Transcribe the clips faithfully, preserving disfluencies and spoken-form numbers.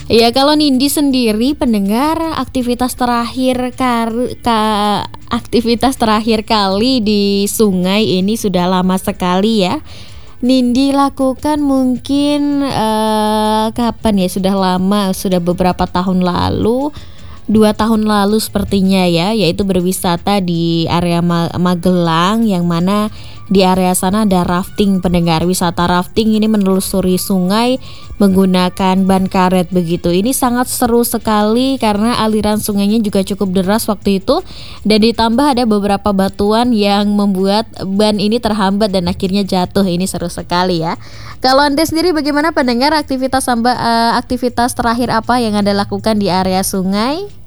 Ya, kalau Nindi sendiri pendengar aktivitas terakhir kar, ka, aktivitas terakhir kali di sungai ini sudah lama sekali ya. Nindi lakukan mungkin uh, kapan ya? Sudah lama, sudah beberapa tahun lalu. Dua tahun lalu sepertinya ya, yaitu berwisata di area Magelang, yang mana di area sana ada rafting pendengar. Wisata rafting ini menelusuri sungai menggunakan ban karet begitu. Ini sangat seru sekali karena aliran sungainya juga cukup deras waktu itu, dan ditambah ada beberapa batuan yang membuat ban ini terhambat dan akhirnya jatuh. Ini seru sekali ya. Kalau Anda sendiri bagaimana pendengar, aktivitas samba, uh, aktivitas terakhir apa yang Anda lakukan di area sungai?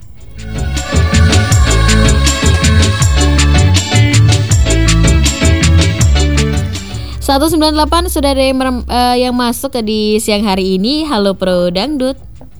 satu sembilan delapan sudah ada yang, merem, uh, yang masuk ke di siang hari ini. Halo Pro Dangdut.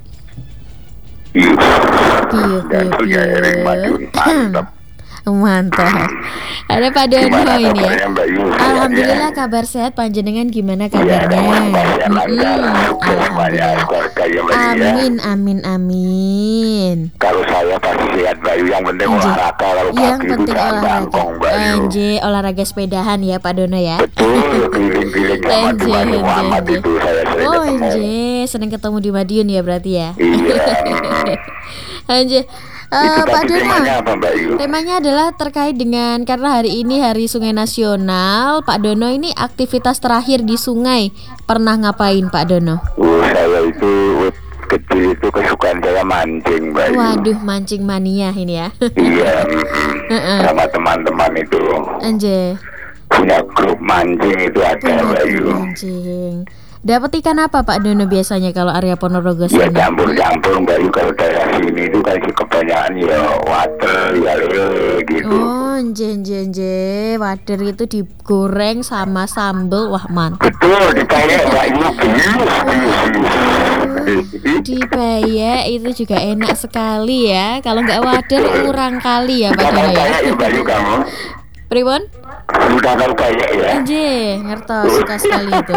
Piu piu piu. Mantap. Ada Pak Dono ini ya. Alhamdulillah kabar sehat, panjenengan gimana kabarnya? Alhamdulillah. Amin amin amin. Kalau saya pasti sehat Bayu, yang penting olahraga. Kalau yang penting olahraga. Anjir, olahraga sepedahan ya Pak Dono ya. Betul, keliling-keliling sama Tuhan Muhammad itu saya sering oh, ketemu. Anjir, senang ketemu di Madiun ya berarti ya. Iya. Anjir. Uh, Pak Dono, temanya apa, Mbak Yu? Temanya adalah terkait dengan, karena hari ini Hari Sungai Nasional. Pak Dono, ini aktivitas terakhir di sungai pernah ngapain Pak Dono? Oh, saya itu kecil itu kesukaan saya mancing, Mbak Yu. Waduh, mancing mania ini ya. Iya, mm-mm. Sama teman-teman itu. Anjay. Punya grup mancing itu ada, Mbak Yu. Mancing. Dapat ikan apa Pak Dono biasanya kalau area Ponorogo sana? Ya campur-campur Mbak Yu, kalau daerah sini itu kan kebanyakan ya water, ya lele gitu. Oh, jenjen water itu digoreng sama sambal, wah mantap. Betul, dibayar Mbak Yu. Dibayar itu juga enak sekali ya. Kalau nggak water kurang kali ya Pak Dono ya. Ya Mbak Yu kamu. Pribon? Sudah tahu kayak ya. Aje, ngertos, suka sekali itu.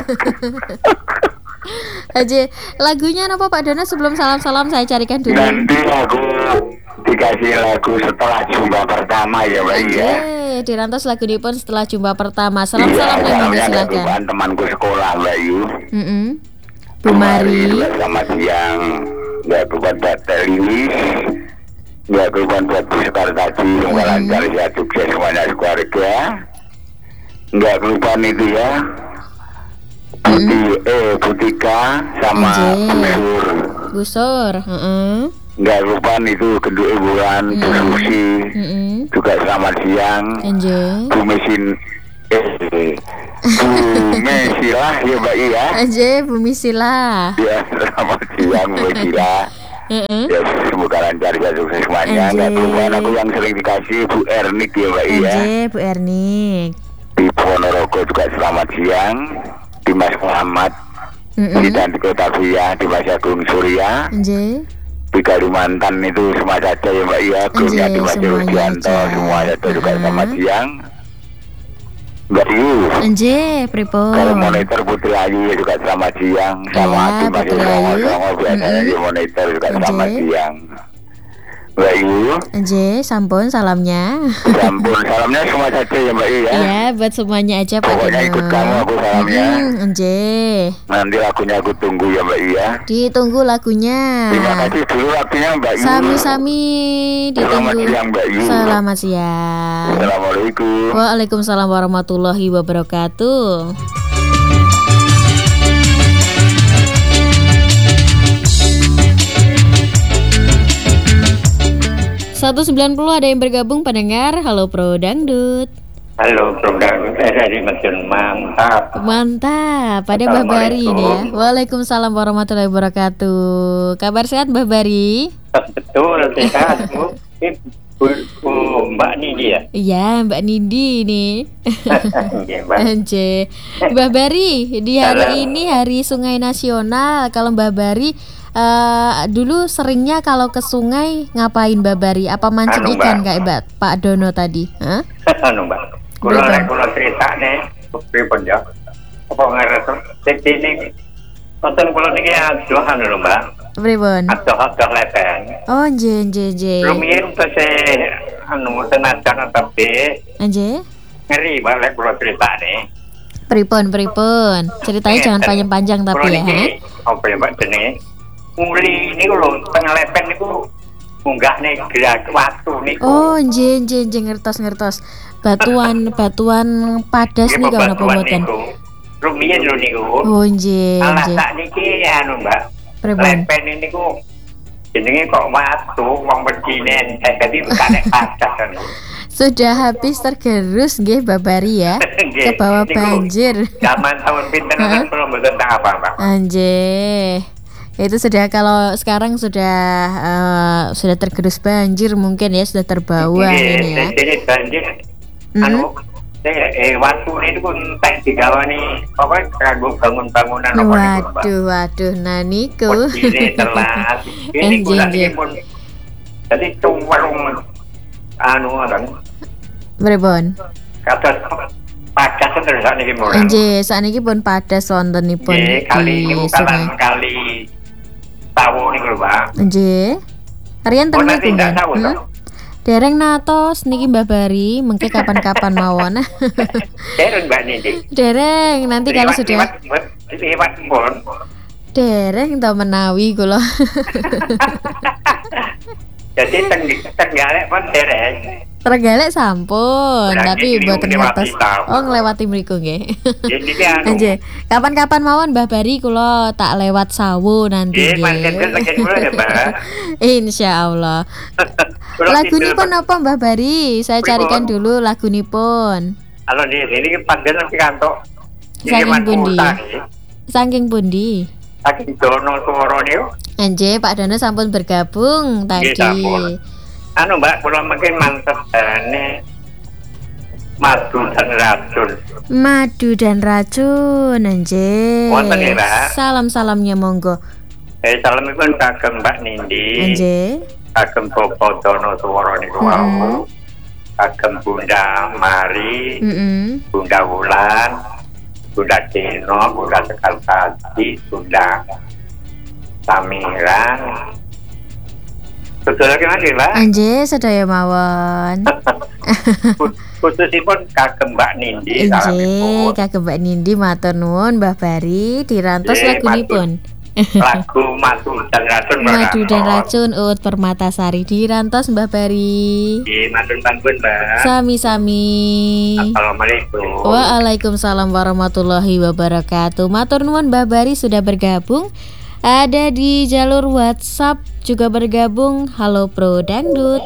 Aje, lagunya apa Pak Dono? Sebelum salam-salam saya carikan dulu. Nanti aku dikasih lagu setelah jumpa pertama ya Mbak ya. Di Rantos lagu dipun setelah jumpa pertama. Salam-salam ya, Minggu silakan. Temanku sekolah Mbak Yu. Mm-hmm. Bu Mari. Selamat siang. Nggak bukan batal ini. Ya, keluhan buat Bu Sekar tadi, semoga hmm. lancar ya, sukses semuanya keluarga. Nggak keluhan itu ya, Buti, hmm. eh Butika sama Busur. Busur, uh-uh. Nggak keluhan itu kedua bulan, hmm. Bu Susi, hmm. juga selamat siang. Anjay. Bu Mesin, eh Bu Mesilah ya Mbak ya. Anjay, Bu Mesilah. Ya, selamat siang Bu Mesilah. Uh-uh. Ya semoga lancar ya, sukses semuanya. Nggak perubahan aku yang sering dikasih Bu Ernik ya Mbak ya. Bu Ernik. Di Ponorogo juga selamat siang. Dimas Muhammad. Uh-uh. Di Dantika Tavia, Dimas Agung Surya. Anjay. Di Kalimantan itu semua saja ya Mbak ya. Grupnya Dimas Rudianto semuanya itu juga uh-huh. selamat siang. Mbak Yu. Anjay, Pripon. Kalau monitor Putri Ayu juga selamat siang. Sama ya, Putri Ayu. Sama biasanya di monitor juga Anjay. Selamat siang. Mbak Yu. Anjay, sampun salamnya. Sampun salamnya semua saja ya Mbak Yu ya. Iya, buat semuanya aja Pak. Pokoknya ikut kamu aku salamnya. Hmm, Anjay. Nanti lagunya aku tunggu ya Mbak Yu ya. Ditunggu lagunya. Terima kasih dulu waktunya Mbak Yu. Sami-sami ditunggu. Selamat siang Mbak Yu. Selamat siang. Assalamualaikum. Waalaikumsalam warahmatullahi wabarakatuh. seratus sembilan puluh ada yang bergabung pendengar. Halo Pro Dangdut. Halo Pro Dangdut, saya dari Madiun, mantap. Mantap, pada Mbak Bari ini ya. Waalaikumsalam warahmatullahi wabarakatuh. Kabar sehat Mbak Bari? Betul, sehat Bu. Bu, Bu Mbak Nindi ya? Iya, Mbak Nindi nih. Anjay. Mbak Bari, di hari Halo. Ini Hari Sungai Nasional. Kalau Mbak Bari Uh, dulu seringnya kalau ke sungai ngapain Mbak Bari? Apa mancing anu, ikan kayak Mbak Pak Dono tadi? Hah? Anu Mbak, kalau nek kula critakne pripun ya? Apa ngarep sing ini nonton kula niki aduhan lho Mbak. Pripun? Adoh-adoh lepen. Oh, nggih nggih nggih. Rumiyin tesih anu senajan tapi Nggih. ngeri balik kula critane. Pripun pripun? Ceritanya jangan panjang-panjang tapi ya. Niki, apa ya Mbak jenenge? Muli niku lho tengah lepen niku munggah nih gerak watu niku. Oh, nggih nggih nggih ngertos ngertos. Batuan batuan padas Nggih, nih kalau napa batuan mboten. niku. Rumiyin lho niku. Oh, nggih Alah nggih. sak niki anu Mbak. Pripun? Lepen niku jenenge kok watu wong bedine entek dadi kanek padas kan. Sudah habis tergerus nggih Babari ya. Ke bawah banjir. Zaman tahun pinten kan belum mboten tak apa-apa. Anjir. Itu sudah kalau sekarang sudah uh, sudah tergerus banjir mungkin ya, sudah terbawa ini ya. Jadi banjir Mhm. anu eh, eh waktu ini pun tak digawani pokoknya kanggo bangun-bangunan apa niku, Mbak. Waduh, waduh, nah niku. Ini telat. Ini Anjing, kula anjing. iki pun jadi tuwarung anu ngoten. Pripun? Kados padas terus sak niki murah. Nggih, sakniki pun padas wontenipun Nggih, kali di niku sungai. kalan kali tawo niku lho, Pak. Nggih. Rian Oh, teng nanti niku ndak kan? tahu Hmm? toh. Dereng natos niki Mbah Bari, mengke kapan-kapan mawon. Dereng Mbak Nindi. Dereng, nanti kalau sudah lewat pun. dereng to menawi kula. Jadi tenggalek pun dereng. Tergalek sampun, Berarti tapi ini mboten nglewati ngertos. tamu. Oh, nglewati mriku nggih. Jadi ki anu. Nggih. Kapan-kapan mawon Mbah Bari kula tak lewat sawu nanti Nggih, mangken nggih. lagi kula ya, Mbak. Insyaallah. Kula Lagunipun tidur, apa Mbah Bari? Saya Pripun? carikan dulu lagunipun. Halo di sini ki panjen nanti kantok. Saking pundi? Saking pundi? Saking dono suara niku. Nggih, Pak Dono sampun bergabung tadi. Nggih, sampun. Anu Mbak, kula makin mantep ane madu dan racun. Madu dan racun, nggih. Wonten ya, Mbak? Salam-salamnya monggo. Eh salamipun kagem Mbak Nindi. Nggih. Kagem Bapak Dono suara niku Mm-mm. wau. Kagem Bunda Mari, Heeh. Bunda Wulan, Bunda Dino, Bunda Sekal Tadi, Bunda Samiran. Betul lagi mana Mbak? Nggih, sedaya mawon. Khususipun kagem Mbak Nindi. Nggih, salamipun. kagem Mbak Nindi matur nuwun Mbah Bari dirantos Nggih, lagunipun. Lagu Madu dan Racun Mbak. Madu dan racun Uut Permatasari dirantos Mbah Bari. Nggih, matur bangun Mbak. Sami-sami. Assalamualaikum. Waalaikumsalam warahmatullahi wabarakatuh. Matur nuwun Mbah Bari sudah bergabung. Ada di jalur WhatsApp juga bergabung. Halo Pro Dangdut.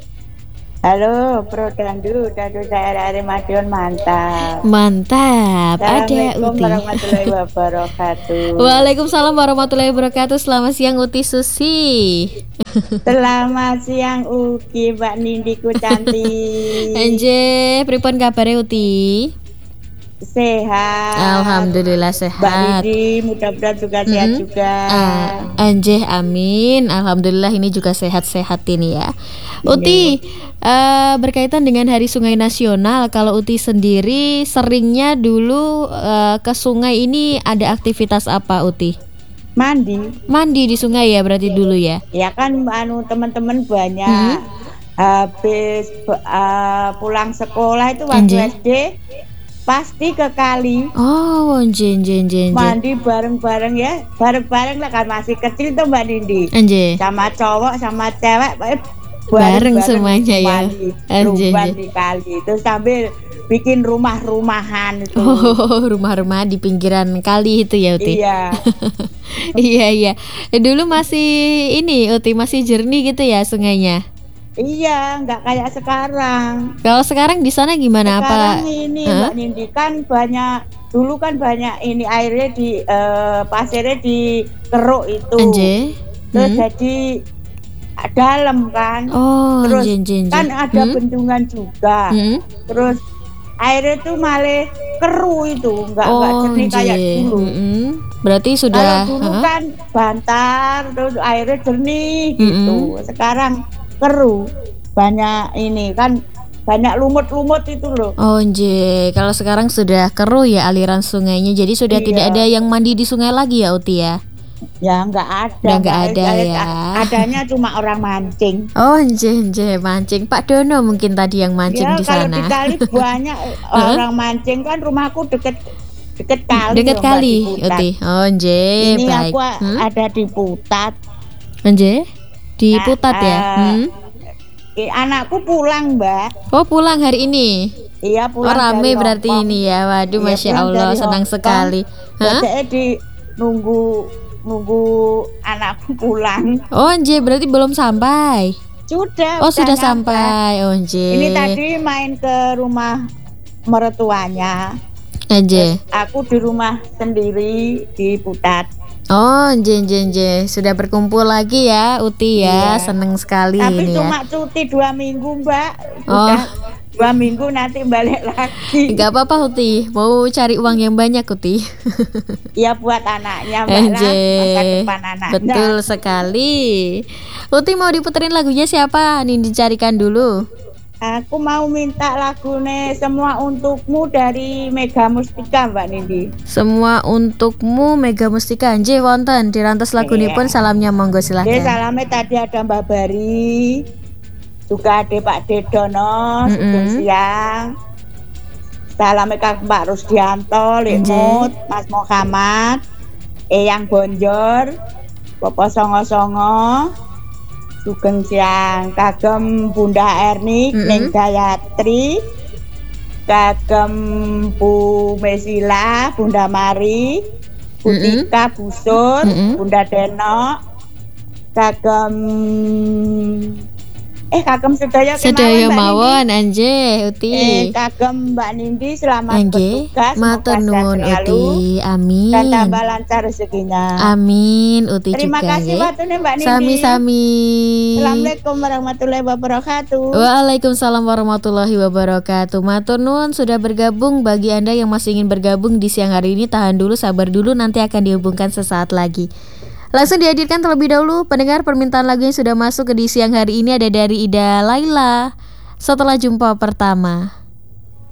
Halo, Pro Dangdut, Dangdut daerah Madiun mantap. Mantap. Ada Assalamualaikum Uti. warahmatullahi wabarakatuh. Waalaikumsalam warahmatullahi wabarakatuh. Selamat siang Uti Susi. Selamat siang Uki, Mbak Nindiku cantik. Anje, pripun kabare Uti? Sehat. Alhamdulillah Mbak sehat. Nindi mudah-mudahan juga sehat Mm-mm. juga. Ah, Anjeh, amin. Alhamdulillah ini juga sehat-sehat ini ya. Uti, eh, berkaitan dengan Hari Sungai Nasional, kalau Uti sendiri seringnya dulu eh, ke sungai ini ada aktivitas apa Uti? Mandi. Mandi di sungai ya berarti dulu ya? Ya kan anu teman-teman banyak. Mm-hmm. Habis uh, pulang sekolah itu waktu Anjing. S D pasti ke kali. Oh, jen jen jen jen. Mandi bareng-bareng ya, bareng-bareng lah kan masih kecil tuh Mbak Nindi. Anjeh. Sama cowok sama cewek pokoknya Bareng semuanya ya. mandi, Anjing, rumah anjing. di kali itu sambil bikin rumah-rumahan itu. Oh, rumah-rumah di pinggiran kali itu ya Uti? Iya. Iya iya. Dulu masih ini Uti masih jernih gitu ya sungainya. Iya, nggak kayak sekarang. Kalau sekarang di sana gimana Sekarang apa? ini Hah? Mbak Nindi kan banyak, dulu kan banyak ini airnya di eh, pasirnya dikeruk itu. Anje? Terus Hmm? jadi dalam kan. Oh, Terus jen jen jen. kan ada Hmm? bendungan juga. Hmm? Terus airnya tuh malah keruh itu, nggak nggak Oh, jernih kayak jen. dulu. Mm-mm. Berarti Kalau sudah dulu hah? kan bantar, terus airnya jernih Mm-mm. gitu. Sekarang keruh, banyak ini kan banyak lumut-lumut itu loh. Oh, Nje. Kalau sekarang sudah keruh ya aliran sungainya. Jadi sudah Iya. tidak ada yang mandi di sungai lagi ya Uti ya? Ya nggak ada. Udah nggak Mbak. ada Saya- ya. Adanya cuma orang mancing. Oh, nje nje mancing. Pak Dono mungkin tadi yang mancing Ya di kalau sana. di kali banyak orang mancing kan rumahku deket deket kali. Dekat loh, Mbak, kali, di Putat. Uti. Oh, nje, Ini baik. aku Hmm? ada di Putat. Nje? Di Nah, Putat ya? eh, Hmm? Eh, anakku pulang, Mbak. Oh, pulang hari ini. Iya Oh, pulang. rame dari berarti Hongkong. ini ya. Waduh, Iya, Masya pulang Allah, dari senang Hongkong. sekali. Hah? Dadanya di nunggu nunggu anakku pulang. Oh, nje berarti belum sampai. Sudah. Oh, udah sudah nyampe. sampai. Oh, nje. Ini tadi main ke rumah mertuanya. Nje. Aku di rumah sendiri di Putat. Oh, nje nje nje. Sudah berkumpul lagi ya, Uti ya. Iya. Seneng sekali Tapi ini ya. cuma cuti dua minggu, Mbak. Oh. Udah dua minggu nanti balik lagi. Gak apa-apa Uti, mau cari uang yang banyak Uti. Ya buat anaknya, Mbak lah. Enje. Masa depan anaknya. Betul sekali. Uti mau diputerin lagunya siapa? Nih dicarikan dulu. Aku mau minta lagu nih Semua Untukmu dari Mega Mustika, Mbak Nindi. Semua untukmu Mega Mustika. Nje wonten dirantos lagunipun salamnya monggo Jadi silahkan. salamnya tadi ada Mbak Bari, juga ada Pak Dedono, Mm-mm. sugeng siang. Salamnya Kak Mbak Rusdianto, Likmut, Mas Muhammad, Eyang Bonjor, Bapak Songo Songo, sugeng siang. Kagem Bunda Erni, Mm-mm. Neng Gayatri, kagem Bu Mesila, Bunda Mari, Bu Mm-mm. Tika Busur, Mm-mm. Bunda Deno, kagem eh kagem sedaya Sedaya kemawon, Mbak mawon Anje Uti. Nindi. Eh kagem Mbak Nindi selamat Nggih, bertugas, matur semoga nuwun sehat selalu Uti. Amin. dan tambah lancar rezekinya. Amin Uti Terima juga kasih nggih. waktunya Mbak Nindi. Sami-sami. Assalamualaikum warahmatullahi wabarakatuh. Waalaikumsalam warahmatullahi wabarakatuh. Matur nuwun sudah bergabung. Bagi Anda yang masih ingin bergabung di siang hari ini, tahan dulu, sabar dulu, nanti akan dihubungkan sesaat lagi. Langsung dihadirkan terlebih dahulu. Pendengar, permintaan lagu yang sudah masuk ke di siang hari ini ada dari Ida Laila. Setelah jumpa pertama.